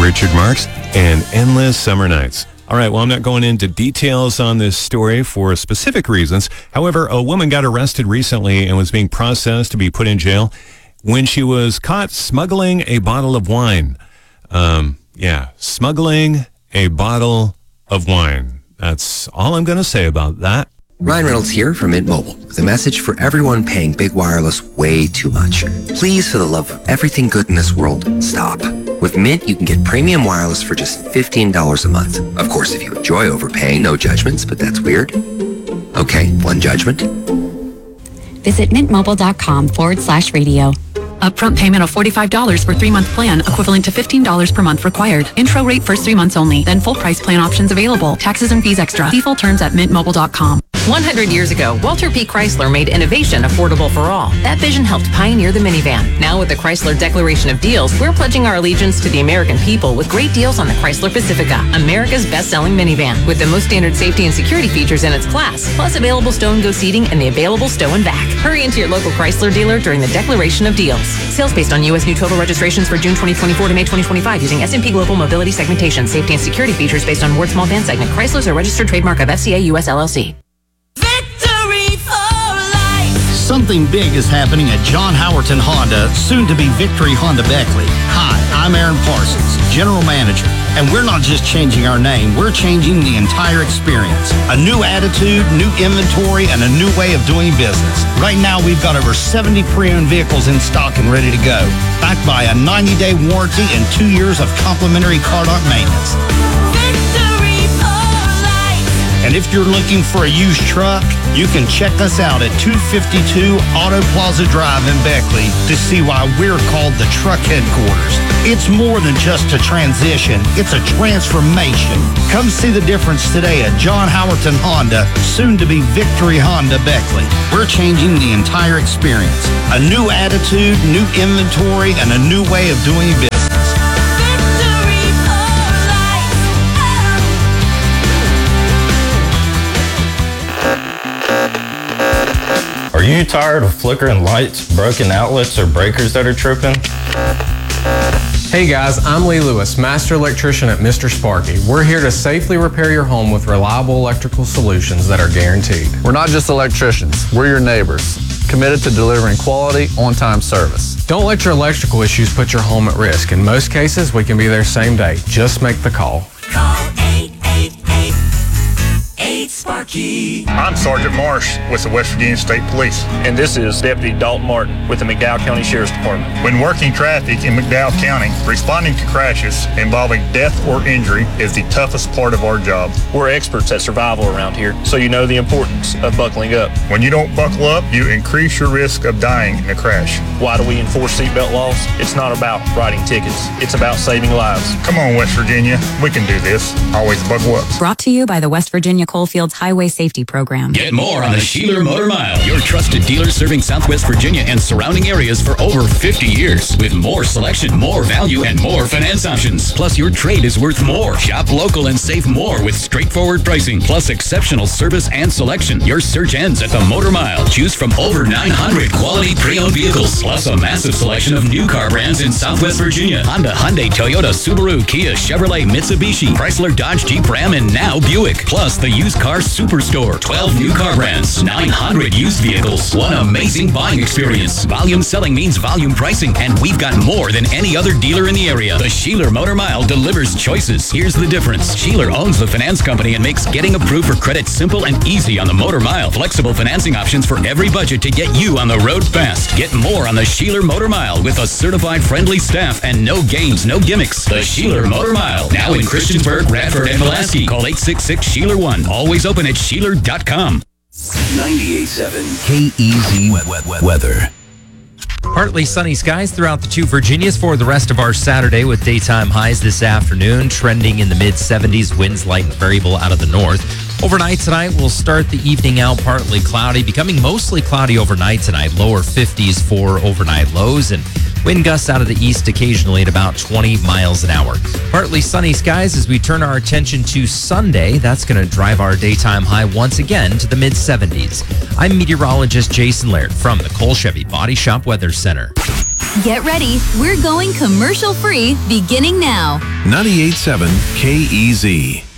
Richard Marks and Endless Summer Nights. All right, well, I'm not going into details on this story for specific reasons. However, a woman got arrested recently and was being processed to be put in jail when she was caught smuggling a bottle of wine. Smuggling a bottle of wine. That's all I'm going to say about that. Ryan Reynolds here from Mint Mobile with a message for everyone paying big wireless way too much. Please, for the love of everything good in this world, stop. With Mint, you can get premium wireless for just $15 a month. Of course, if you enjoy overpaying, no judgments, but that's weird. Okay, one judgment. Visit mintmobile.com/radio. Upfront payment of $45 for 3-month plan, equivalent to $15 per month required. Intro rate first 3 months only, then full price plan options available. Taxes and fees extra. See full terms at mintmobile.com. 100 years ago, Walter P. Chrysler made innovation affordable for all. That vision helped pioneer the minivan. Now with the Chrysler Declaration of Deals, we're pledging our allegiance to the American people with great deals on the Chrysler Pacifica, America's best-selling minivan, with the most standard safety and security features in its class, plus available stow and go seating and the available stow and back. Hurry into your local Chrysler dealer during the Declaration of Deals. Sales based on U.S. new total registrations for June 2024 to May 2025 using S&P Global Mobility segmentation. Safety and security features based on Ward Small Van segment. Chrysler's a registered trademark of FCA US LLC. Something big is happening at John Howerton Honda, soon to be Victory Honda Beckley. Hi, I'm Aaron Parsons, General Manager, and we're not just changing our name, we're changing the entire experience. A new attitude, new inventory, and a new way of doing business. Right now, we've got over 70 pre-owned vehicles in stock and ready to go, backed by a 90-day warranty and 2 years of complimentary car dock maintenance. And if you're looking for a used truck, you can check us out at 252 Auto Plaza Drive in Beckley to see why we're called the truck headquarters. It's more than just a transition, it's a transformation. Come see the difference today at John Howerton Honda, soon to be Victory Honda Beckley. We're changing the entire experience. A new attitude, new inventory, and a new way of doing business. Are you tired of flickering lights, broken outlets, or breakers that are tripping? Hey guys, I'm Lee Lewis, Master Electrician at Mr. Sparky. We're here to safely repair your home with reliable electrical solutions that are guaranteed. We're not just electricians, we're your neighbors, committed to delivering quality, on-time service. Don't let your electrical issues put your home at risk. In most cases, we can be there same day. Just make the call. Call 888-8-SPARKY. I'm Sergeant Marsh with the West Virginia State Police. And this is Deputy Dalton Martin with the McDowell County Sheriff's Department. When working traffic in McDowell County, responding to crashes involving death or injury is the toughest part of our job. We're experts at survival around here, so you know the importance of buckling up. When you don't buckle up, you increase your risk of dying in a crash. Why do we enforce seatbelt laws? It's not about writing tickets. It's about saving lives. Come on, West Virginia. We can do this. Always buckle up. Brought to you by the West Virginia Coalfields Highway Safety Program. Get more on the Sheeler Motor Mile, your trusted dealer serving Southwest Virginia and surrounding areas for over 50 years. With more selection, more value, and more finance options. Plus, your trade is worth more. Shop local and save more with straightforward pricing, plus exceptional service and selection. Your search ends at the Motor Mile. Choose from over 900 quality pre-owned vehicles, plus a massive selection of new car brands in Southwest Virginia. Honda, Hyundai, Toyota, Subaru, Kia, Chevrolet, Mitsubishi, Chrysler, Dodge, Jeep, Ram, and now Buick. Plus, the used car superstore. 12 new car brands, 900 used vehicles. One amazing buying experience. Volume selling means volume pricing, and we've got more than any other dealer in the area. The Sheeler Motor Mile delivers choices. Here's the difference. Sheeler owns the finance company and makes getting approved for credit simple and easy on the Motor Mile. Flexible financing options for every budget to get you on the road fast. Get more on the Sheeler Motor Mile with a certified friendly staff and no games, no gimmicks. The Sheeler Motor Mile. Now in Christiansburg, Radford, and Pulaski. Call 866-SHEELER1. Always open at Sheeler.com. 98.7 KEZ weather. Partly sunny skies throughout the two Virginias for the rest of our Saturday, with daytime highs this afternoon trending in the mid-70s, winds light and variable out of the north. Overnight tonight, we'll start the evening out partly cloudy, becoming mostly cloudy overnight tonight, lower 50s for overnight lows, and wind gusts out of the east occasionally at about 20 miles an hour. Partly sunny skies as we turn our attention to Sunday. That's going to drive our daytime high once again to the mid-70s. I'm meteorologist Jason Laird from the Cole Chevy Body Shop Weather Center. Get ready. We're going commercial free beginning now. 98.7 KEZ.